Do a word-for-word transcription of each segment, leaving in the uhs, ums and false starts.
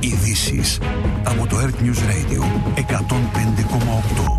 Ειδήσεις από το Earth News Radio εκατόν πέντε κόμμα οκτώ.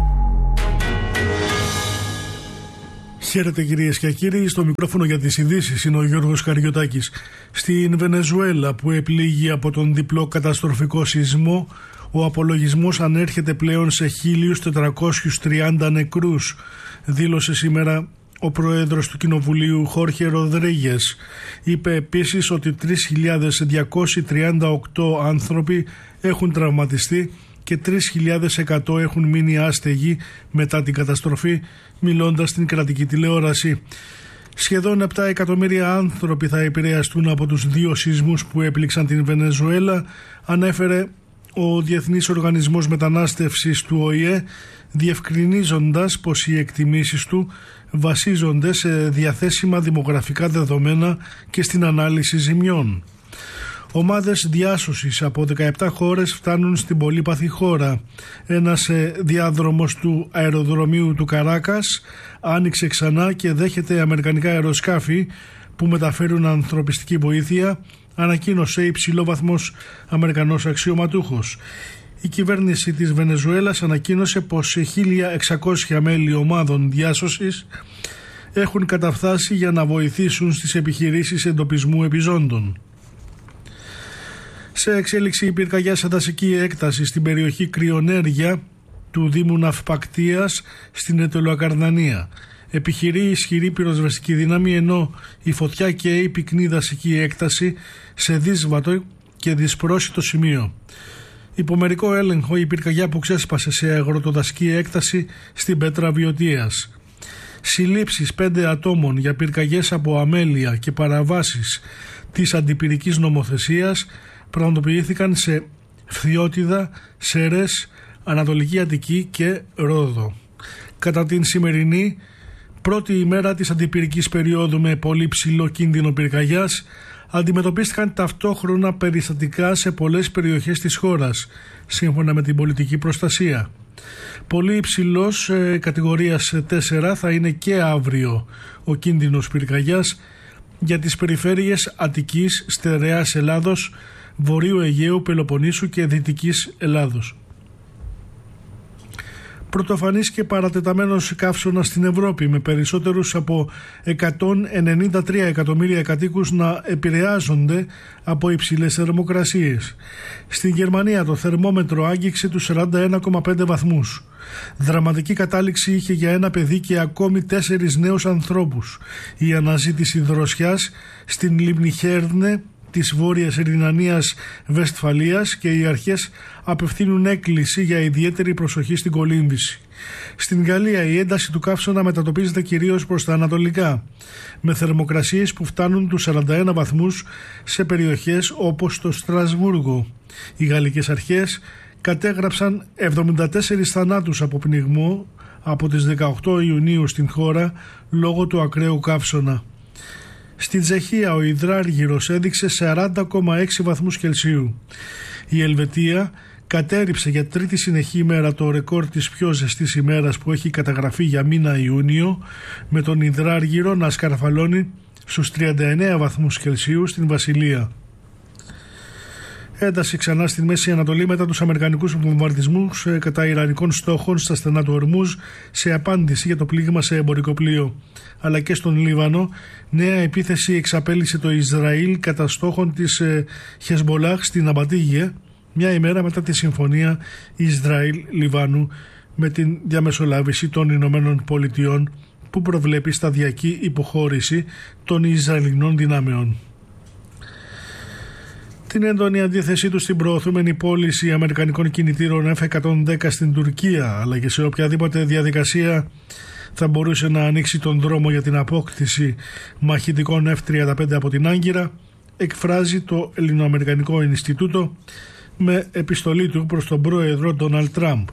Χαίρετε κυρίες και κύριοι, στο μικρόφωνο για τις ειδήσεις είναι ο Γιώργος Καριωτάκης. Στην Βενεζουέλα, που επλήγει από τον διπλό καταστροφικό σεισμό, ο απολογισμός ανέρχεται πλέον σε χίλιους τετρακόσιους τριάντα νεκρούς, δήλωσε σήμερα ο πρόεδρος του Κοινοβουλίου Χόρχε Ροδρίγες. Είπε επίσης ότι τρεις χιλιάδες διακόσιοι τριάντα οκτώ άνθρωποι έχουν τραυματιστεί και τρεις χιλιάδες εκατό έχουν μείνει άστεγοι μετά την καταστροφή, μιλώντας στην κρατική τηλεόραση. Σχεδόν επτά εκατομμύρια άνθρωποι θα επηρεαστούν από τους δύο σεισμούς που έπληξαν την Βενεζουέλα, ανέφερε ο Διεθνής Οργανισμός Μετανάστευσης του Ο Η Ε, διευκρινίζοντας πως οι εκτιμήσεις του βασίζονται σε διαθέσιμα δημογραφικά δεδομένα και στην ανάλυση ζημιών. Ομάδες διάσωσης από δεκαεπτά χώρες φτάνουν στην πολύπαθη χώρα. Ένας διάδρομος του αεροδρομίου του Καράκας άνοιξε ξανά και δέχεται αμερικανικά αεροσκάφη που μεταφέρουν ανθρωπιστική βοήθεια, ανακοίνωσε υψηλόβαθμος Αμερικανός αξιωματούχος. Η κυβέρνηση της Βενεζουέλας ανακοίνωσε πως χίλια εξακόσια μέλη ομάδων διάσωσης έχουν καταφθάσει για να βοηθήσουν στις επιχειρήσεις εντοπισμού επιζώντων. Σε εξέλιξη, η πυρκαγιά σε δασική έκταση στην περιοχή Κρυονέρια του Δήμου Ναυπακτίας στην Ετωλοακαρνανία. Επιχειρεί ισχυρή πυροσβεστική δύναμη, ενώ η φωτιά καίει πυκνή δασική έκταση σε δύσβατο και δυσπρόσιτο σημείο. Υπό μερικό έλεγχο, η πυρκαγιά που ξέσπασε σε αγροτοδασική έκταση στην Πέτρα Βιωτίας. Συλλήψεις πέντε ατόμων για πυρκαγιές από αμέλεια και παραβάσεις της αντιπυρικής νομοθεσίας πραγματοποιήθηκαν σε Φθιώτιδα, Σέρες, Ανατολική Αττική και Ρόδο. Κατά την σημερινή πρώτη ημέρα της αντιπυρικής περίοδου με πολύ ψηλό κίνδυνο πυρκαγιάς, αντιμετωπίστηκαν ταυτόχρονα περιστατικά σε πολλές περιοχές της χώρας, σύμφωνα με την πολιτική προστασία. Πολύ υψηλός ε, κατηγορίας τέσσερα θα είναι και αύριο ο κίνδυνος πυρκαγιάς για τις περιφέρειες Αττικής, Στερεάς Ελλάδος, Βορείου Αιγαίου, Πελοποννήσου και Δυτικής Ελλάδος. Πρωτοφανής και παρατεταμένος καύσωνας στην Ευρώπη, με περισσότερους από εκατόν ενενήντα τρία εκατομμύρια κατοίκους να επηρεάζονται από υψηλές θερμοκρασίες. Στην Γερμανία το θερμόμετρο άγγιξε τους σαράντα ένα κόμμα πέντε βαθμούς. Δραματική κατάληξη είχε για ένα παιδί και ακόμη τέσσερις νέους ανθρώπους η αναζήτηση δροσιάς στην λίμνη Χέρνε της Βόρειας Ρινανίας Βεσφαλίας και οι αρχές απευθύνουν έκκληση για ιδιαίτερη προσοχή στην κολύμβηση. Στην Γαλλία η ένταση του καύσωνα μετατοπίζεται κυρίως προς τα ανατολικά, με θερμοκρασίες που φτάνουν τους σαράντα ένα βαθμούς σε περιοχές όπως το Στρασβούργο. Οι γαλλικές αρχές κατέγραψαν εβδομήντα τέσσερις θανάτους από πνιγμό από τις δεκαοκτώ Ιουνίου στην χώρα λόγω του ακραίου καύσωνα. Στην Τσεχία ο υδράργυρος έδειξε σαράντα κόμμα έξι βαθμούς Κελσίου. Η Ελβετία κατέρριψε για τρίτη συνεχή ημέρα το ρεκόρ της πιο ζεστής ημέρας που έχει καταγραφεί για μήνα Ιούνιο, με τον υδράργυρο να σκαρφαλώνει στους τριάντα εννέα βαθμούς Κελσίου στην Βασιλεία. Ένταση ξανά στην Μέση Ανατολή μετά τους αμερικανικούς βομβαρδισμούς κατά ιρανικών στόχων στα στενά του Ορμούζ, σε απάντηση για το πλήγμα σε εμπορικό πλοίο. Αλλά και στον Λίβανο, νέα επίθεση εξαπέλυσε το Ισραήλ κατά στόχων της Χεσμολάχ στην Αμπατίγε, μια ημέρα μετά τη συμφωνία Ισραήλ-Λιβάνου με την διαμεσολάβηση των Ηνωμένων Πολιτειών, που προβλέπει σταδιακή υποχώρηση των Ισραηλινών δυνάμεων. Την έντονη αντίθεσή του στην προωθούμενη πώληση αμερικανικών κινητήρων εφ εκατόν δέκα στην Τουρκία, αλλά και σε οποιαδήποτε διαδικασία θα μπορούσε να ανοίξει τον δρόμο για την απόκτηση μαχητικών εφ τριάντα πέντε από την Άγκυρα, εκφράζει το Ελληνοαμερικανικό Ινστιτούτο με επιστολή του προς τον πρόεδρο Ντόναλντ Τραμπ.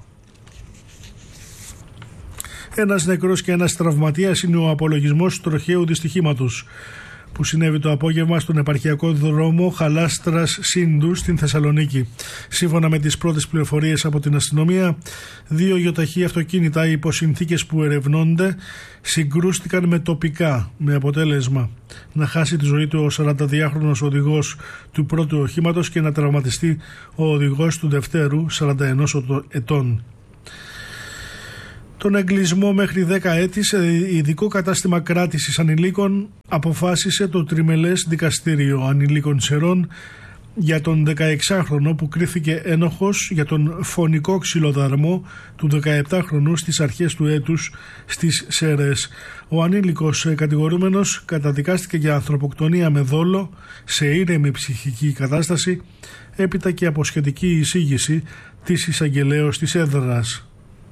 Ένας νεκρός και ένας τραυματίας είναι ο απολογισμός τροχαίου δυστυχήματος που συνέβη το απόγευμα στον επαρχιακό δρόμο Χαλάστρας Σύνδου στην Θεσσαλονίκη. Σύμφωνα με τις πρώτες πληροφορίες από την αστυνομία, δύο γιοταχή αυτοκίνητα υπό συνθήκες που ερευνώνται συγκρούστηκαν με τοπικά, με αποτέλεσμα να χάσει τη ζωή του ο σαρανταδυάχρονος οδηγός του πρώτου οχήματος και να τραυματιστεί ο οδηγός του δευτέρου, σαράντα ένα ετών. Τον εγκλισμό μέχρι δέκα έτη σε ειδικό κατάστημα κράτησης ανηλίκων αποφάσισε το Τριμελές Δικαστήριο Ανηλίκων Σερών για τον δεκαεξάχρονο που κρίθηκε ένοχος για τον φωνικό ξυλοδαρμό του δεκαεπτάχρονου στις αρχές του έτους στις Σέρρες. Ο ανήλικος κατηγορούμενος καταδικάστηκε για ανθρωποκτονία με δόλο σε ήρεμη ψυχική κατάσταση έπειτα και από σχετική εισήγηση της εισαγγελέως της έδρας.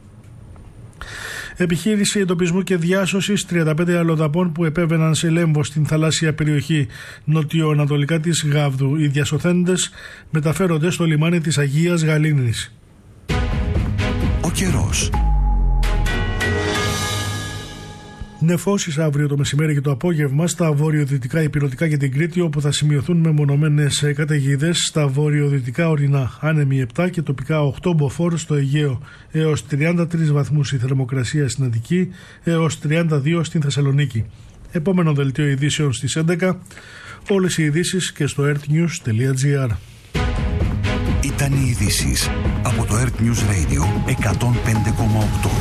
Επιχείρηση εντοπισμού και διάσωσης τριάντα πέντε αλλοδαπών που επέβαιναν σε λέμβο στην θαλάσσια περιοχή νοτιοανατολικά της Γάβδου. Οι διασωθέντες μεταφέρονται στο λιμάνι της Αγίας Γαλήνης. Ο καιρός. Νεφώσεις αύριο το μεσημέρι και το απόγευμα στα βορειοδυτικά ηπειρωτικά και την Κρήτη, όπου θα σημειωθούν μεμονωμένες καταιγίδες. Στα βορειοδυτικά ορεινά άνεμοι επτά και τοπικά οκτώ μποφόρ στο Αιγαίο, έως τριάντα τρεις βαθμούς η θερμοκρασία στην Αττική, έως τριάντα δύο στην Θεσσαλονίκη. Επόμενο δελτίο ειδήσεων στις έντεκα. Όλες οι ειδήσεις και στο earthnews τελεία gr. Ήταν οι ειδήσεις από το Earth News Radio εκατόν πέντε κόμμα οκτώ.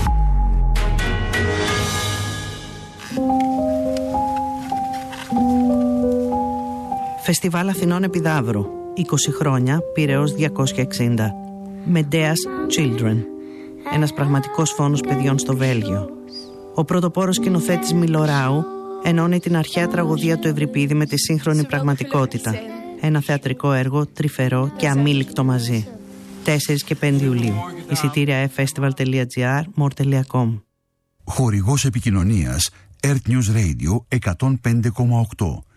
Φεστιβάλ Αθηνών Επιδαύρου, είκοσι χρόνια, Πειραιώς διακόσια εξήντα. Medea's Children, ένας πραγματικός φόνος παιδιών στο Βέλγιο. Ο πρωτοπόρος σκηνοθέτης Μιλοράου ενώνει την αρχαία τραγωδία του Ευρυπίδη με τη σύγχρονη πραγματικότητα. Ένα θεατρικό έργο τρυφερό και αμήλικτο μαζί. τέσσερις και πέντε Ιουλίου. Εισιτήρια festival τελεία gr, more τελεία com. Χορηγός επικοινωνίας Earth News Radio εκατόν πέντε κόμμα οκτώ.